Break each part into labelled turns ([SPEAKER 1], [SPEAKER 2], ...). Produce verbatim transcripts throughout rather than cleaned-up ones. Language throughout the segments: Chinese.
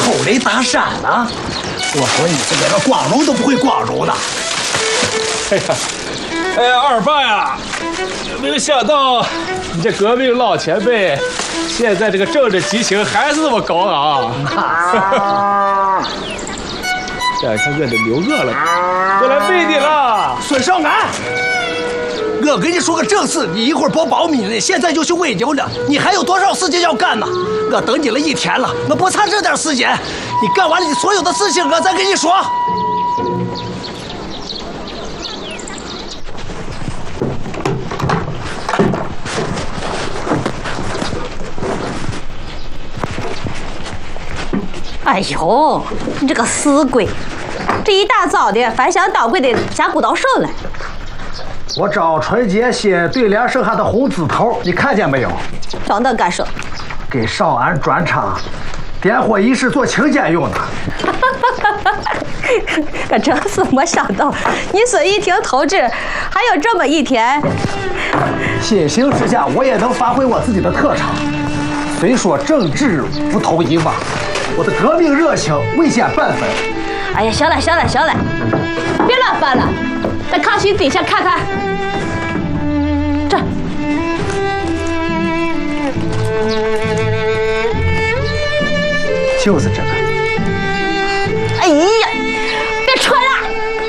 [SPEAKER 1] 偷雷搭山了。我说你这连个光荣都不会光荣的。
[SPEAKER 2] 哎呀，哎呀，二爸呀，没有想到你这革命老前辈，现在这个政治激情还是这么高昂。这两天饿得流饿了，我来喂你了。
[SPEAKER 1] 孙少安，我跟你说个正事，你一会儿剥苞米呢，现在就去喂牛了。你还有多少事情要干呢？我等你了一天了，我不差这点时间。你干完了你所有的事情，我再跟你说。
[SPEAKER 3] 哎呦，你这个死鬼！这一大早的翻箱倒柜的下古道手来。
[SPEAKER 1] 我找春节些对联剩下的红字头，你看见没有？
[SPEAKER 3] 找那干什？
[SPEAKER 1] 给少安专场点火仪式做请柬用的。
[SPEAKER 3] 可真是没想到，你孙玉婷同志还有这么一天。
[SPEAKER 1] 新形势下，我也能发挥我自己的特长。虽说政治不投一吧，我的革命热情未减半分。
[SPEAKER 3] 哎呀，行了行了行了，别乱翻了，在炕席底下看看。这。
[SPEAKER 1] 就是这个。
[SPEAKER 3] 哎呀，别穿了！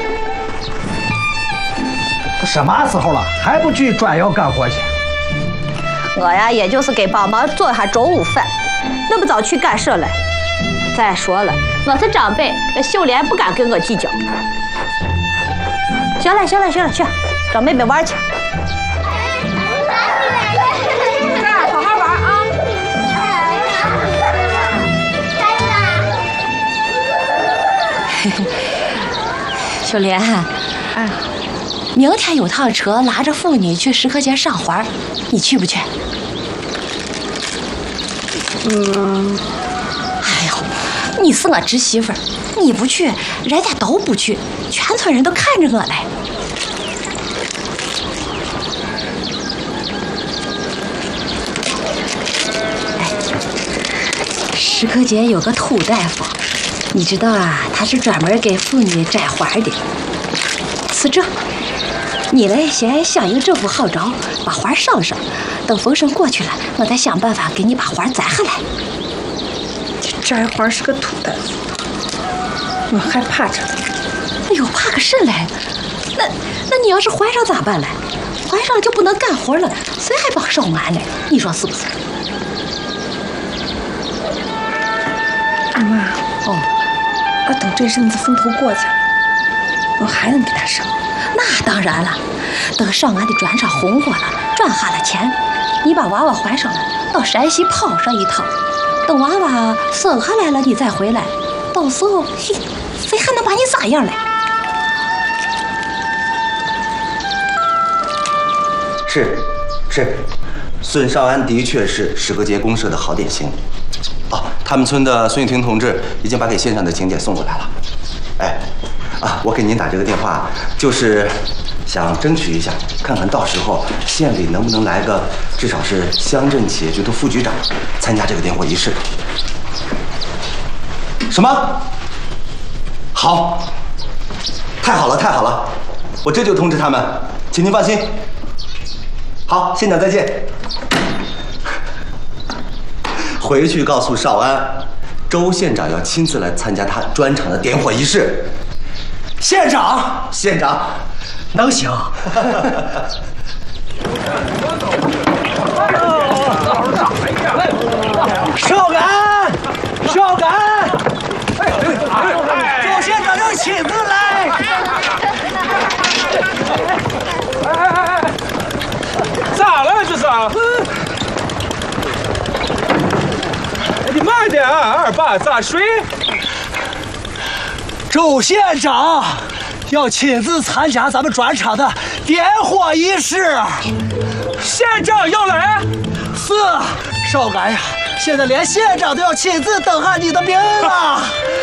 [SPEAKER 1] 都什么时候了，还不去砖窑干活去？
[SPEAKER 3] 我呀，也就是给帮忙做下中午饭，那么早去干事来。再说了，我是长辈，这秀莲不敢跟我计较。行了行了行了，去找妹妹玩去。
[SPEAKER 4] 好好玩啊！
[SPEAKER 5] 秀莲，嗯，明天有趟车拉着妇女去石河街上环，你去不去？嗯，哎呦，你是我侄媳妇儿，你不去，人家都不去，全村人都看着我来。哎，石河街有个土大夫。你知道啊，他是专门给妇女摘花的。是这，你呢先响应政府号召，把花上上，等风声过去了，我再想办法给你把花摘下来。
[SPEAKER 4] 这摘花是个土大夫，我害怕着。
[SPEAKER 5] 哎呦，怕个甚来？那那你要是怀上咋办嘞？怀上就不能干活了，谁还帮上俺呢？你说是不是？
[SPEAKER 4] 二妈，
[SPEAKER 5] 哦。
[SPEAKER 4] 我等这阵子风头过去了，我还能给他上。
[SPEAKER 5] 那当然了，等上俺的砖厂红火了，赚下了钱，你把娃娃怀上了，到山西跑上一趟，等娃娃生下来了，你再回来，到时候嘿，谁还能把你咋样嘞？
[SPEAKER 6] 是，是，孙少安的确是石河街公社的好典型。哦，他们村的孙玉婷同志已经把给县上的请柬送过来了。哎，啊，我给您打这个电话，就是想争取一下，看看到时候县里能不能来个至少是乡镇企业局的副局长参加这个点火仪式。什么？好，太好了，太好了，我这就通知他们，请您放心。好，县长再见。回去告诉少安，周县长要亲自来参加他专场的点火仪式。
[SPEAKER 1] 县长，
[SPEAKER 6] 县长，
[SPEAKER 1] 能行。少安，少安，周县长要亲自来。
[SPEAKER 2] 哎哎哎，咋了这是？你慢点啊，二爸咋睡？
[SPEAKER 1] 周县长要亲自参加咱们专场的点火仪式。
[SPEAKER 2] 县长要来？
[SPEAKER 1] 是，少安呀，现在连县长都要亲自等下你的名了。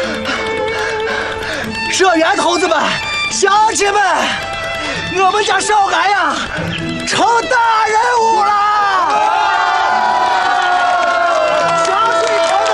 [SPEAKER 1] 社员同志们、乡亲们，我们家少安呀，成大人物了。